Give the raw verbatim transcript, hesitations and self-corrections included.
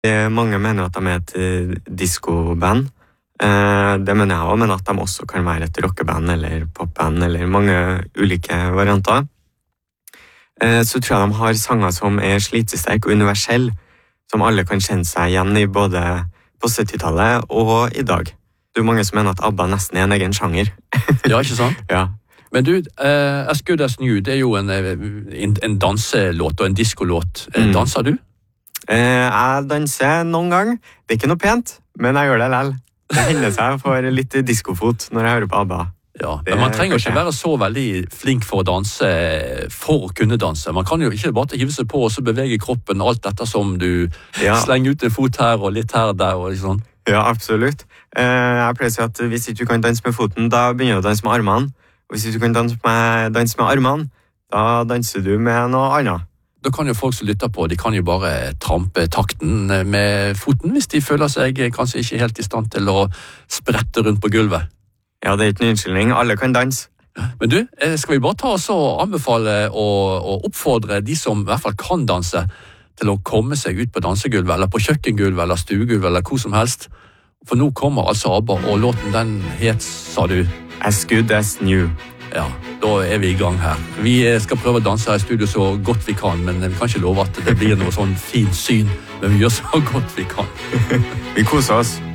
Mange mener at de er et eh, disco-band. Eh, det mener jeg også, men at de også kan være et rockeband eller popband eller mange ulike varianter. Eh, så tror jeg de har sanger som er slitesterk og universell, som alle kan kjenne seg igjen i både på syttitallet og i dag. Det er mange som mener at ABBA nesten er en egen sjanger. Ja, ikke sant? Ja. Men du, uh, As Good As New, det er jo en, en, en danselåt og en diskolåt. Mm. Danser du? Eh, jeg danser noen gang. Det er ikke noe pent, men jeg gjør det likevel. Det hender seg jeg får litt diskofot når jeg hører på ABBA. Ja, men man trenger jo ikke være så veldig flink for å danse for å kunne danse. Man kan jo ikke bare hive seg på og så bevege kroppen alt dette som du ja. Slenger ut en fot her og litt her og der og sånn. Ja, absolutt. Jeg pleier å si at hvis ikke du kan danse med foten, da begynner du å danse med armene. Og hvis ikke du kan danse med, danse med armene, da danser du med noe annet. Da kan jo folk som lytter på, de kan jo bare trampe takten med foten hvis de føler seg kanskje ikke helt i stand til å sprette rundt på gulvet. Ja, det er ikke en unnskyldning. Alle kan danse. Men du, skal vi bare ta oss og anbefale og, og oppfordre de som i hvert fall kan danse, til å komme seg ut på dansegulvet, eller på kjøkkengulvet, eller stuegulvet, eller hvor som helst. For nå kommer altså ABBA, og låten den het, sa du? As Good As New. Ja, da er vi i gang her. Vi skal prøve å danse her i studio så godt vi kan, men vi kan ikke love at det blir noe sånn fint syn, men vi gjør så godt vi kan. Vi koser oss.